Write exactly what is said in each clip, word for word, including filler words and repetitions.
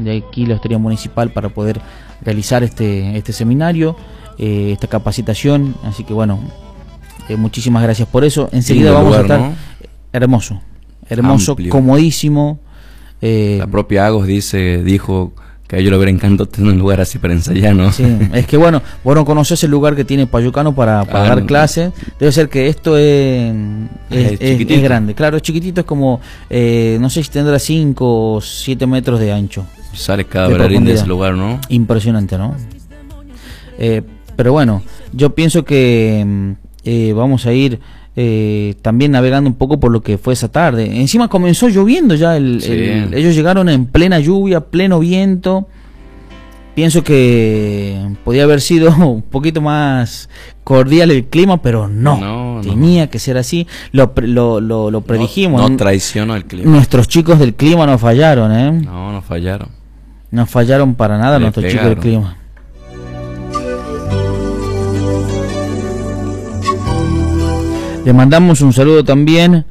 de aquí la Hostería Municipal para poder realizar este, este seminario, eh, esta capacitación. Así que bueno, eh, muchísimas gracias por eso. Enseguida Lindo vamos lugar, a estar, ¿no? hermoso, hermoso, Amplio. comodísimo. Eh, La propia Agos dice, dijo que a ellos le hubiera encantado tener un lugar así para ensayar, ¿no? Sí, es que bueno, vos no conocés el lugar que tiene Payucano para, para Ah, dar no. clases. Debe ser que esto es, es, Es es- chiquitito. es grande. Claro, es chiquitito, es como, eh, no sé si tendrá cinco o siete metros de ancho. Sale cada De bailarín de profundidad. ese lugar, ¿no? Impresionante, ¿no? Eh, pero bueno, yo pienso que mm, eh, vamos a ir eh, también navegando un poco por lo que fue esa tarde. Encima comenzó lloviendo ya, el, Sí. el- ellos llegaron en plena lluvia, pleno viento. Pienso que podía haber sido un poquito más cordial el clima, pero no, No, no. tenía que ser así. Lo, pre- lo, lo, lo predijimos. No, ¿no? no traicionó el clima. Nuestros chicos del clima no fallaron, ¿eh? No, no fallaron. No fallaron para nada Le nuestros chicos del pegaron. clima. Le mandamos un saludo también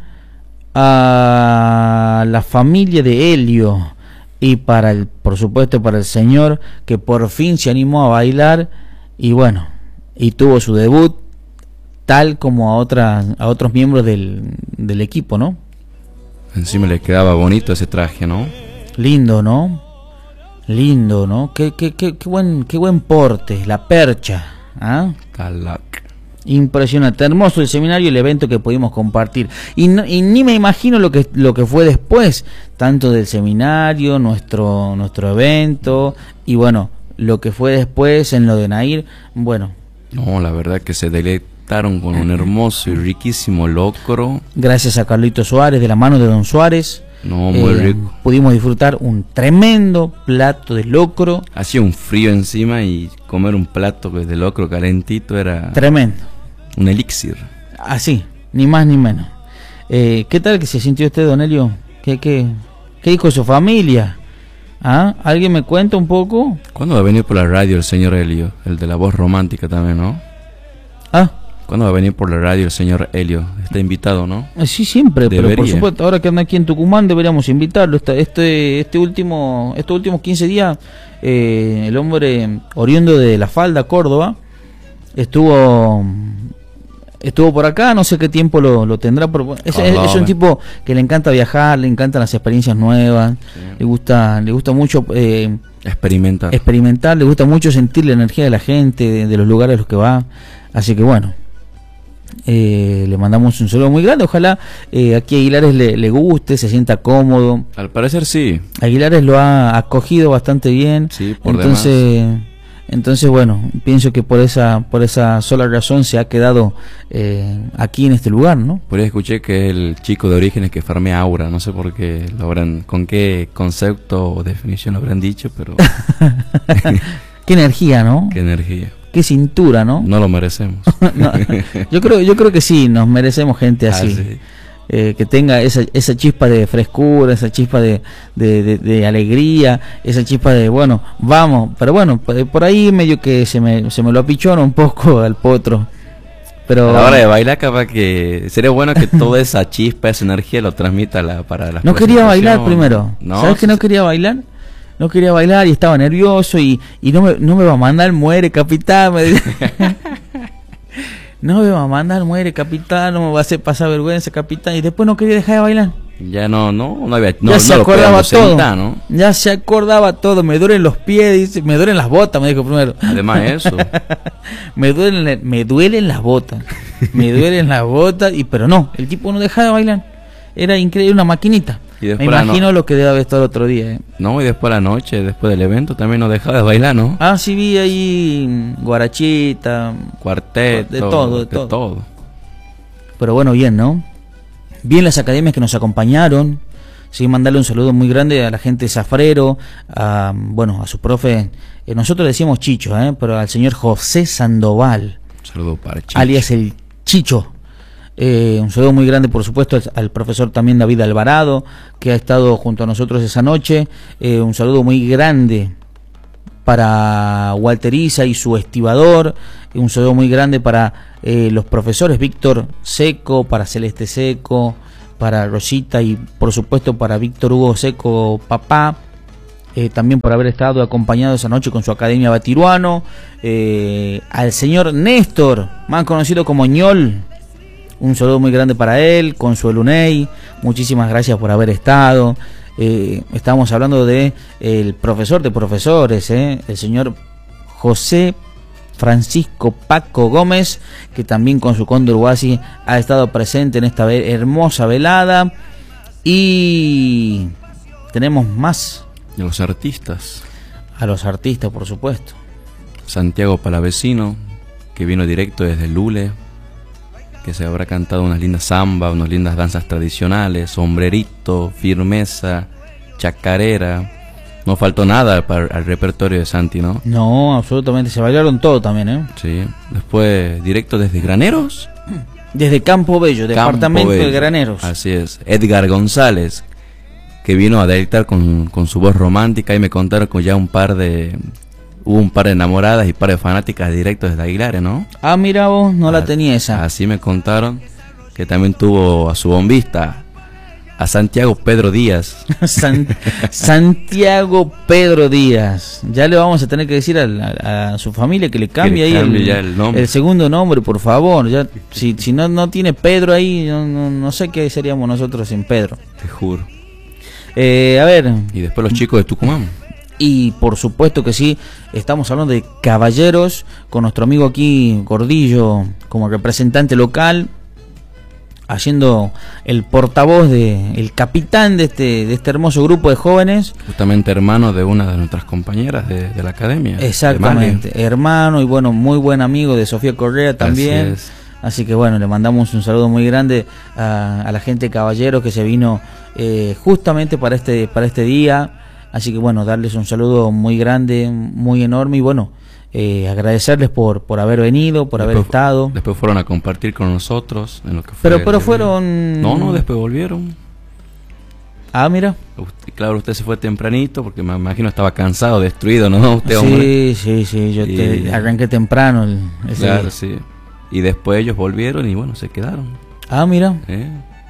a la familia de Helio y para el, por supuesto, para el señor que por fin se animó a bailar y bueno, y tuvo su debut tal como a otras a otros miembros del, del equipo, ¿no? Encima le quedaba bonito ese traje, ¿no? Lindo, ¿no? Lindo, ¿no? Qué, qué, qué, qué buen qué buen porte, la percha, ¿ah? Calac. Impresionante, hermoso el seminario y el evento que pudimos compartir. Y, no- y ni me imagino lo que lo que fue después, tanto del seminario, nuestro nuestro evento y bueno, lo que fue después en lo de Nair, bueno, No, la verdad que se deleitaron con un hermoso y riquísimo locro. gracias a Carlito Suárez, de la mano de Don Suárez, No, muy eh, rico. pudimos disfrutar un tremendo plato de locro, Hacía un frío encima y comer un plato pues, de locro calentito era tremendo, un elixir. así, ni más ni menos. Eh, ¿Qué tal que se sintió usted, Don Helio? ¿Qué, qué, qué dijo su familia? ¿Ah? ¿Alguien me cuenta un poco? ¿Cuándo va a venir por la radio el señor Helio? El de la voz romántica también, ¿no? Ah, ¿Cuándo va a venir por la radio el señor Helio? Está invitado, ¿no? eh, sí, siempre, pero por Debería. supuesto, ahora que anda aquí en Tucumán deberíamos invitarlo. Esta- Este, este último, estos últimos quince días, eh, el hombre oriundo de La Falda, Córdoba, estuvo estuvo por acá, no sé qué tiempo lo, lo tendrá, pero es, es- es un Córdoba. tipo que le encanta viajar, le encantan las experiencias nuevas, le gusta, le gusta mucho eh, Experimenta. experimentar, le gusta mucho sentir la energía de la gente, de, de los lugares a los que va, así que bueno, eh, le mandamos un saludo muy grande, ojalá eh, aquí a Aguilares le, le guste, se sienta cómodo. Al parecer sí. Aguilares lo ha acogido bastante bien, Sí, por entonces entonces bueno, pienso que por esa por esa sola razón se ha quedado eh, aquí en este lugar, ¿no? Por ahí escuché que el chico de orígenes que farmea aura, no sé por qué lo habrán, con qué concepto o definición lo habrán dicho, pero Qué energía, ¿no? qué energía. Qué cintura, ¿no? No lo merecemos. No, yo creo yo creo que sí, nos merecemos gente Ah, así. sí. Eh, que tenga esa, esa chispa de frescura, esa chispa de, de, de, de alegría, esa chispa de, bueno, vamos, pero bueno, por, por ahí medio que se me, se me lo apichona un poco al potro, pero A la hora de bailar, capaz que sería bueno que toda esa chispa, esa energía lo transmita a la, para la no quería bailar presentación. primero, No, ¿sabes que no quería bailar? No quería bailar y estaba nervioso y, y no, me, no me va a mandar, muere capitán, me dice. No me va a mandar, muere capitán, no me va a hacer pasar vergüenza capitán, y después no quería dejar de bailar. Ya no, no, no había, no, ya no se lo acordaba podíamos todo. sentar, ¿no? Ya se acordaba todo. Me duelen los pies, dice, me duelen las botas, me dijo primero. Además de eso, me duelen, me duelen las botas. Me duelen las botas, y pero no, el tipo no dejaba de bailar. Era increíble, una maquinita. Y Me después la imagino no- lo que debe haber estado el otro día. ¿eh? no, y después a la noche, después del evento, también no dejaba de bailar, ¿no? Ah, sí vi ahí mm, guarachita, Cuarteto, de todo, de todo. todo. pero bueno, bien, ¿no? Bien las academias que nos acompañaron. Sí, mandarle un saludo muy grande a la gente de Zafrero, a, bueno, a su profe, eh, nosotros le decíamos Chicho, ¿eh? Pero al señor José Sandoval, Un saludo para Chicho. alias el Chicho. Eh, un saludo muy grande, por supuesto, al, al profesor también David Alvarado, que ha estado junto a nosotros esa noche. Eh, un saludo muy grande para Walter Isa y su estibador. Un saludo muy grande para eh, los profesores Víctor Seco, para Celeste Seco, para Rosita y por supuesto para Víctor Hugo Seco, papá. eh, también por haber estado acompañado esa noche con su Academia Batiruano, eh, al señor Néstor, más conocido como Ñol, un saludo muy grande para él, Consuelo Ney, muchísimas gracias por haber estado. Eh, estamos hablando de el profesor de profesores, eh, el señor José Francisco Paco Gómez, que también con su Cóndor Huasi ha estado presente en esta ve hermosa velada. Y tenemos más. Y los artistas. A los artistas, por supuesto. Santiago Palavecino, que vino directo desde Lule, que se habrá cantado unas lindas samba, unas lindas danzas tradicionales, sombrerito, firmeza, chacarera. No faltó nada para el repertorio de Santi, ¿no? No, absolutamente, se bailaron todo también, ¿eh? Sí, después directo desde Graneros. Desde Campo Bello, Campo departamento Bello. de Graneros. Así es, Edgar González, que vino a deleitar con, con su voz romántica, y me contaron que ya un par de... Hubo un par de enamoradas y un par de fanáticas directos desde Aguilares, ¿no? Ah, mira vos, no la tenía esa. Así me contaron, que también tuvo a su bombista, a Santiago Pedro Díaz. San, Santiago Pedro Díaz. Ya le vamos a tener que decir a, a, a su familia que le cambie, que le cambie ahí el, el, nombre. el segundo nombre, por favor. Ya, si si no, no tiene Pedro ahí, no, no, no sé qué seríamos nosotros sin Pedro. Te juro. Eh, a ver. Y después los chicos de Tucumán. Y por supuesto que sí, estamos hablando de Caballeros, con nuestro amigo aquí Gordillo como representante local, haciendo el portavoz, de el capitán de este de este hermoso grupo de jóvenes. Justamente hermano de una de nuestras compañeras de, de la academia. Exactamente, hermano y bueno, muy buen amigo de Sofía Correa también. Así, Así que bueno, le mandamos un saludo muy grande a, a la gente de Caballeros que se vino eh, justamente para este, para este día. Así que bueno, darles un saludo muy grande, muy enorme y bueno, eh, agradecerles por por haber venido, por después, haber estado. Después fueron a compartir con nosotros en lo que fue. Pero pero fueron. No, no, después volvieron. Ah, mira. Usted, claro, usted se fue tempranito porque me imagino estaba cansado, destruido, ¿no? Usted, hombre. Sí, sí, sí. Yo y... te arranqué temprano. El, ese claro, día. sí. Y después ellos volvieron y bueno, se quedaron. Ah, mira. ¿Eh?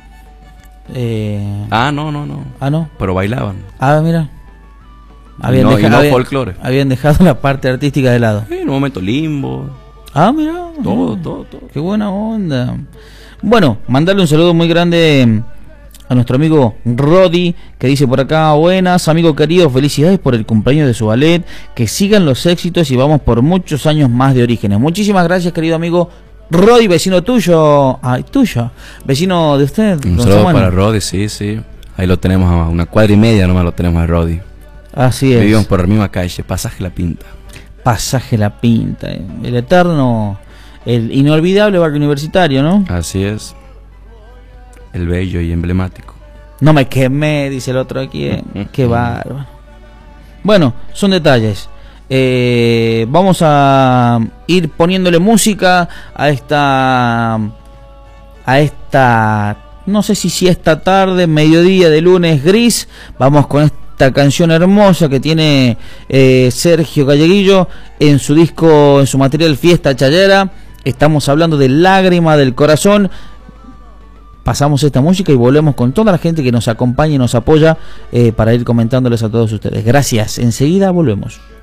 Eh... Ah, no, no, no. Ah, no. Pero bailaban. Ah, mira. Habían, no, dejado, y no folclore. Habían dejado la parte artística de lado. Sí, en un momento limbo. Ah, mira. Todo, todo, todo. Qué buena onda. Bueno, mandarle un saludo muy grande a nuestro amigo Rodi, que dice por acá: buenas, amigo querido, felicidades por el cumpleaños de su ballet, que sigan los éxitos y vamos por muchos años más de Orígenes. Muchísimas gracias, querido amigo Rodi, vecino tuyo. Ay, tuyo. Vecino de usted. Un saludo para Rodi, sí, sí. Ahí lo tenemos a una cuadra y media nomás lo tenemos a Rodi. Así es. Vivimos por la misma calle, Pasaje La Pinta. Pasaje La Pinta, el eterno, el inolvidable barrio universitario, ¿no? Así es. El bello y emblemático. No me quemé, dice el otro aquí, ¿eh? Qué bárbaro. Bueno, son detalles. Eh, vamos a ir poniéndole música a esta, a esta, no sé si si esta tarde, mediodía de lunes gris. Vamos con esta esta canción hermosa que tiene eh, Sergio Galleguillo en su disco, en su material Fiesta Chayera. Estamos hablando de Lágrima del Corazón. Pasamos esta música y volvemos con toda la gente que nos acompaña y nos apoya eh, para ir comentándoles a todos ustedes. Gracias, enseguida volvemos.